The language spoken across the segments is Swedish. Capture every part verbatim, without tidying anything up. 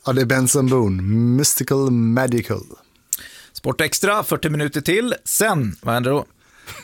Ja, det är Benson Boone, Mystical Magical. Sport Extra, fyrtio minuter till. Sen, vad händer då?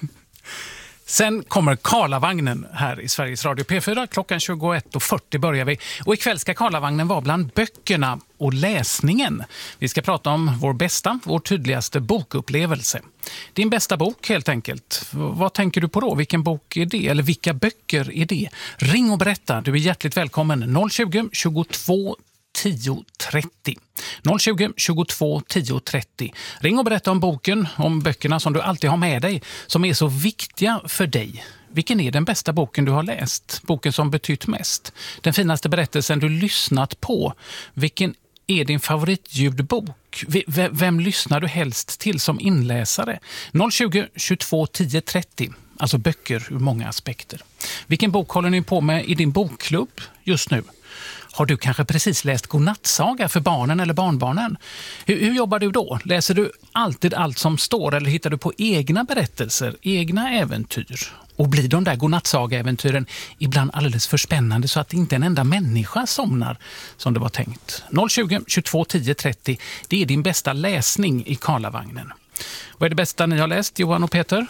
Sen kommer Karlavagnen här i Sveriges Radio P fyra. Klockan tjugoett och fyrtio börjar vi. Och ikväll ska Karlavagnen vara bland böckerna och läsningen. Vi ska prata om vår bästa, vår tydligaste bokupplevelse. Din bästa bok helt enkelt. Vad tänker du på då? Vilken bok är det? Eller vilka böcker är det? Ring och berätta. Du är hjärtligt välkommen. noll tjugo, tjugotvå, tio trettio. noll tjugo, tjugotvå, tio trettio. Ring och berätta om boken, om böckerna som du alltid har med dig, som är så viktiga för dig. Vilken är den bästa boken du har läst? Boken som betytt mest? Den finaste berättelsen du lyssnat på? Vilken är din favoritljudbok? V- vem lyssnar du helst till som inläsare? noll tjugo, tjugotvå, tio trettio. Alltså böcker ur många aspekter. Vilken bok håller ni på med i din bokklubb just nu? Har du kanske precis läst godnattsaga för barnen eller barnbarnen? Hur, hur jobbar du då? Läser du alltid allt som står eller hittar du på egna berättelser, egna äventyr? Och blir de där godnattsaga-äventyren ibland alldeles för spännande så att inte en enda människa somnar som det var tänkt? noll tjugo, tjugotvå, tio trettio, det är din bästa läsning i Karlavagnen. Vad är det bästa ni har läst, Johan och Peter?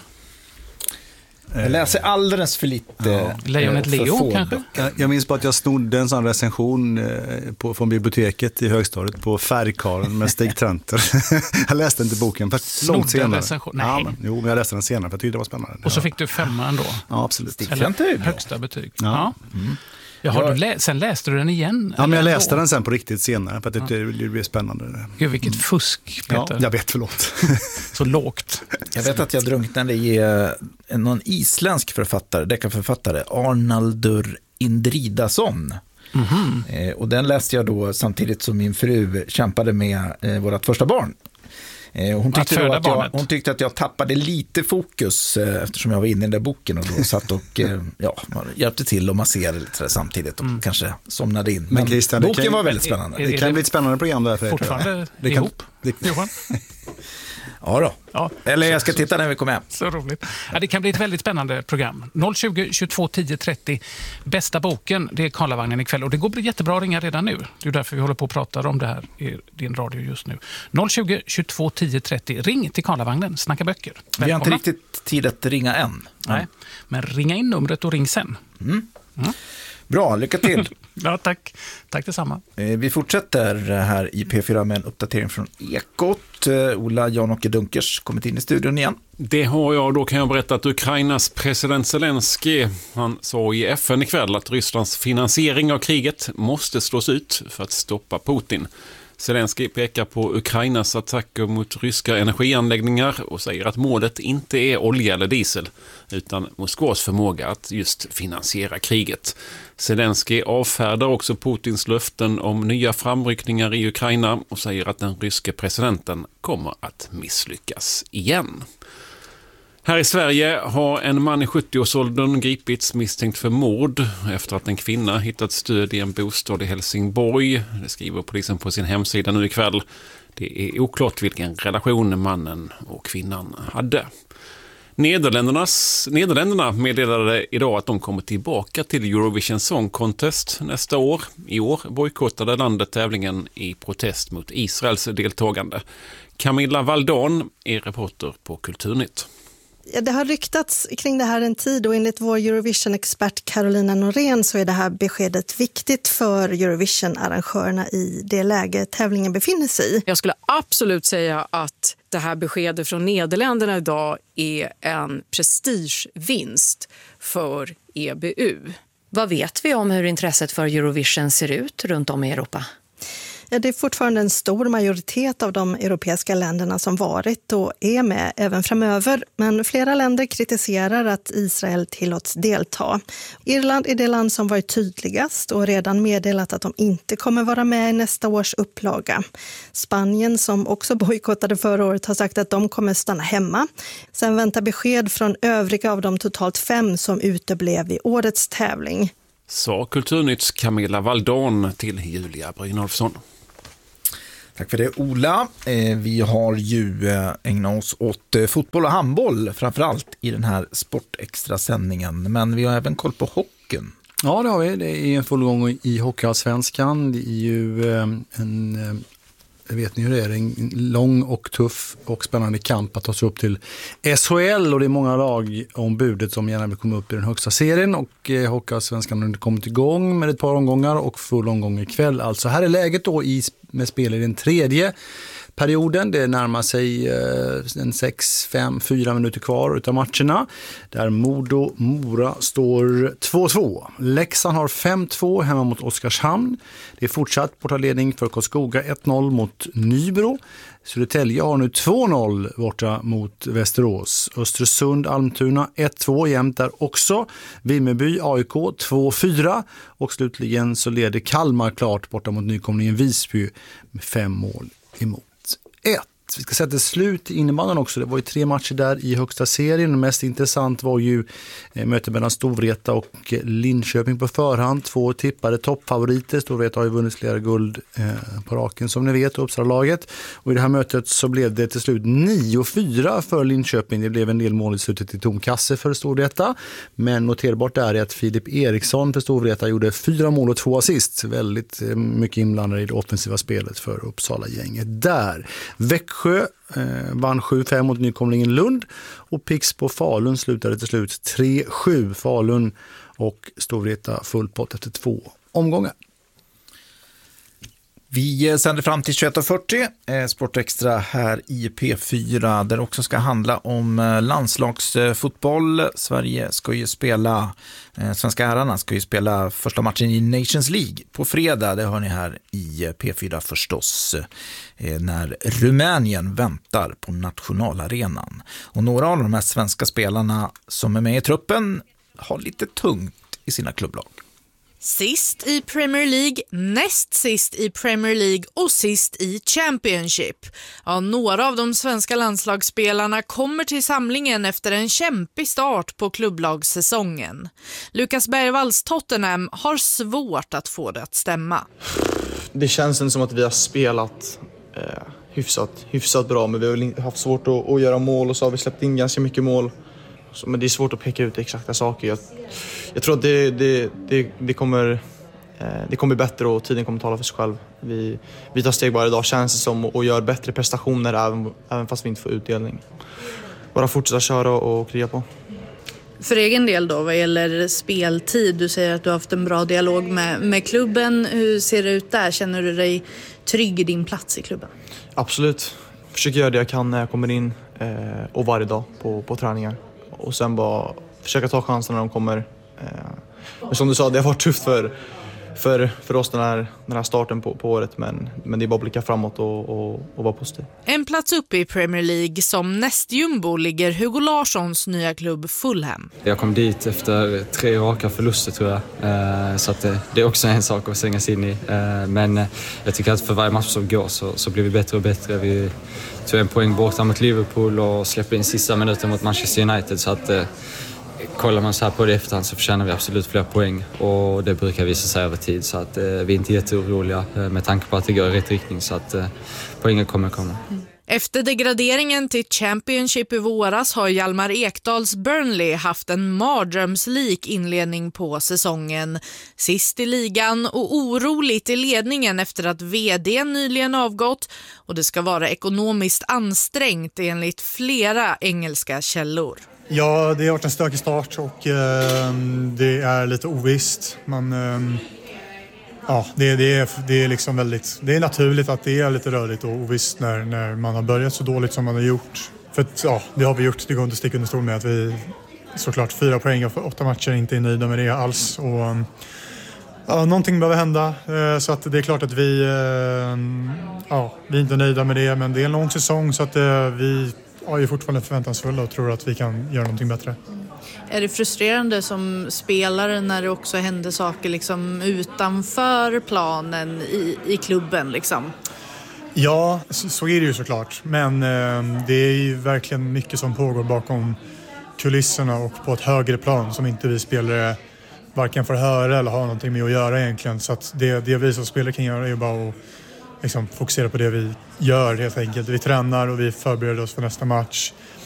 Jag läser alldeles för lite. Ja. Lejonet Leo kanske? Jag, jag minns på att jag snodde en sån recension eh, på, från biblioteket i högstadiet på Färgkarlen med Stig Trönter. Jag läste inte boken för långt senare. Recension? Nej. Ja, men, jo, men jag läste den senare för jag tyckte det var spännande. Och så fick du femman då? Ja, absolut. Stig Trönter, högsta betyg. Ja. Ja. Mm. Jaha, du lä- sen läste du den igen? Ja, men jag läste då? den sen på riktigt senare för att det, ja. det blev spännande. Gud, vilket fusk, Peter. Ja, jag vet, förlåt. Så lågt. Jag vet att jag drunknade i uh, någon isländsk författare, deckarförfattare, Arnaldur Indridason. Mm-hmm. Eh, och den läste jag då samtidigt som min fru kämpade med eh, vårt första barn. Eh, hon, tyckte att, att jag, hon tyckte att jag tappade lite fokus eh, eftersom jag var inne i den där boken och då satt och eh, ja, hjälpte till och masserade lite samtidigt och mm. kanske somnade in. Men, Men Christian, boken kan, var väldigt spännande. Det, det, det kan det bli ett spännande program därför. Fortfarande det kan, ihop, det, Johan? Ja då. Ja. Eller jag ska titta när vi kommer hem. Så roligt. Ja, det kan bli ett väldigt spännande program. noll tjugo, tjugotvå, tio trettio. Bästa boken, det är Karlavagnen ikväll. Och det går jättebra att ringa redan nu. Det är därför vi håller på att prata om det här i din radio just nu. noll tjugo, tjugotvå, tio trettio. Ring till Karlavagnen, snacka böcker. Välkomna. Vi har inte riktigt tid att ringa än. Nej, men ringa in numret och ring sen. Mm. Mm. Bra, lycka till. Ja, tack. Tack detsamma. Vi fortsätter här i P fyra med en uppdatering från Ekot. Ola Jan-Åke Dunkers kommit in i studion igen. Det har jag. Då kan jag berätta att Ukrainas president Zelensky, han sa i F N ikväll att Rysslands finansiering av kriget måste slås ut för att stoppa Putin. Zelensky pekar på Ukrainas attacker mot ryska energianläggningar och säger att målet inte är olja eller diesel utan Moskvas förmåga att just finansiera kriget. Zelensky avfärdar också Putins löften om nya framryckningar i Ukraina och säger att den ryske presidenten kommer att misslyckas igen. Här i Sverige har en man i sjuttio-årsåldern gripits misstänkt för mord efter att en kvinna hittat stöd i en bostad i Helsingborg. Det skriver polisen på sin hemsida nu ikväll. Det är oklart vilken relation mannen och kvinnan hade. Nederländernas, Nederländerna meddelade idag att de kommer tillbaka till Eurovision Song Contest nästa år. I år bojkottade landet tävlingen i protest mot Israels deltagande. Camilla Valdon är reporter på Kulturnytt. Ja, det har ryktats kring det här en tid och enligt vår Eurovision-expert Carolina Norén så är det här beskedet viktigt för Eurovision-arrangörerna i det läge tävlingen befinner sig i. Jag skulle absolut säga att det här beskedet från Nederländerna idag är en prestigevinst för E B U. Vad vet vi om hur intresset för Eurovision ser ut runt om i Europa? Ja, det är fortfarande en stor majoritet av de europeiska länderna som varit och är med även framöver. Men flera länder kritiserar att Israel tillåts delta. Irland är det land som varit tydligast och redan meddelat att de inte kommer vara med i nästa års upplaga. Spanien, som också bojkottade förra året, har sagt att de kommer stanna hemma. Sen väntar besked från övriga av de totalt fem som uteblev i årets tävling. Sa Kulturnytts Camilla Valdon till Julia Brynolfsson. Tack för det, Ola. Vi har ju ägnat oss åt fotboll och handboll framförallt i den här sportextra sändningen. Men vi har även koll på hockeyn. Ja, det har vi. Det är en full gång i Hockeyallsvenskan. Det är ju en, jag vet ni hur det är, en lång och tuff och spännande kamp att ta sig upp till S H L, och det är många lag om budet som gärna vill komma upp i den högsta serien, och Hockeyallsvenskan har kommit igång med ett par omgångar och full omgång ikväll. Alltså här är läget då i, med spel i den tredje perioden. Det närmar sig eh, en sex, fem, fyra minuter kvar utav matcherna. Där Modo Mora står två två. Leksand har fem två hemma mot Oskarshamn. Det är fortsatt bortaledning för Karlskoga ett noll mot Nybro. Södertälje har nu två noll borta mot Västerås. Östersund Almtuna ett två jämnt där också. Vimmerby A I K två fyra. Och slutligen så leder Kalmar klart borta mot nykomlingen Visby med fem mål emot ett. Vi ska sätta slut i innebandyn också. Det var ju tre matcher där i högsta serien. Mest intressant var ju eh, mötet mellan Storvreta och Linköping på förhand. Två tippade toppfavoriter. Storvreta har ju vunnit flera guld eh, på raken som ni vet, Uppsala-laget. Och i det här mötet så blev det till slut nio fyra för Linköping. Det blev en del mål i slutet i tom kasse för Storvreta. Men noterbart är att Filip Eriksson för Storvreta gjorde fyra mål och två assist. Väldigt eh, mycket inblandade i det offensiva spelet för Uppsala-gänget där. Växjö Sjö eh, vann sju fem mot nykomlingen Lund, och Pix på Falun slutade till slut tre sju. Falun och Storvreta full pott efter två omgångar. Vi sänder fram till tjugoett fyrtio, eh, Sportextra här i P fyra, där det också ska handla om eh, landslagsfotboll. Sverige ska ju spela, eh, svenska herrarna ska ju spela första matchen i Nations League på fredag. Det hör ni här i eh, P fyra förstås, eh, när Rumänien väntar på nationalarenan. Och några av de här svenska spelarna som är med i truppen har lite tungt i sina klubblag. Sist i Premier League, näst sist i Premier League och sist i Championship. Ja, några av de svenska landslagsspelarna kommer till samlingen efter en kämpig start på klubblagssäsongen. Lukas Bergvalls Tottenham har svårt att få det att stämma. Det känns som att vi har spelat eh, hyfsat, hyfsat bra, men vi har väl haft svårt att, att göra mål, och så har vi släppt in ganska mycket mål. Så, men det är svårt att peka ut exakta saker. Jag, jag tror att det, det, det, det, kommer, eh, det kommer bättre, och tiden kommer tala för sig själv. Vi, vi tar steg varje dag, känns det som, och gör bättre prestationer även, även fast vi inte får utdelning. Bara fortsätta köra och kriga på. För egen del då, vad gäller speltid, du säger att du har haft en bra dialog med, med klubben. Hur ser det ut där? Känner du dig trygg i din plats i klubben? Absolut. Försöker göra det jag kan när jag kommer in, eh, och varje dag på, på träningar. Och sen bara försöka ta chansen när de kommer. Men som du sa, det har varit tufft för, för, för oss den här, den här starten på, på året. Men, men det är bara att blicka framåt och, och, och vara positiv. En plats uppe i Premier League som nästjumbo ligger Hugo Larssons nya klubb Fulham. Jag kom dit efter tre raka förluster tror jag. Så att det, det är också en sak att sänga sig in i. Men jag tycker att för varje match som går så, så blir vi bättre och bättre. Vi tog en poäng borta mot Liverpool och släppte in sista minuten mot Manchester United. Så att kollar man så här på det efterhand så förtjänar vi absolut fler poäng, och det brukar visa sig över tid, så att eh, vi är inte jätteoroliga eh, med tanke på att det går i rätt riktning, så att eh, poängen kommer komma. Efter degraderingen till Championship i våras har Hjalmar Ekdals Burnley haft en mardrömslik inledning på säsongen. Sist i ligan och oroligt i ledningen efter att vd nyligen avgått, och det ska vara ekonomiskt ansträngt enligt flera engelska källor. Ja, det har varit en stökig start, och eh, det är lite ovisst. Man, eh, ja, det, det, är, det, är liksom väldigt, det är naturligt att det är lite rörigt och ovisst när, när man har börjat så dåligt som man har gjort. För att, ja, det har vi gjort. Det går inte att sticka under stol med att vi såklart fyra poäng av åtta matcher inte är nöjda med det alls. Och, ja, någonting behöver hända, eh, så att det är klart att vi, eh, ja, vi är inte nöjda med det. Men det är en lång säsong, så att eh, vi... Jag är fortfarande förväntansfulla och tror att vi kan göra någonting bättre. Är det frustrerande som spelare när det också händer saker liksom utanför planen i, i klubben? Liksom? Ja, så, så är det ju såklart. Men eh, det är ju verkligen mycket som pågår bakom kulisserna och på ett högre plan som inte vi spelare varken får höra eller ha någonting med att göra egentligen. Så att det, det vi som spelare kan göra är ju bara att liksom fokusera på det vi gör helt enkelt. Vi tränar och vi förbereder oss för nästa match.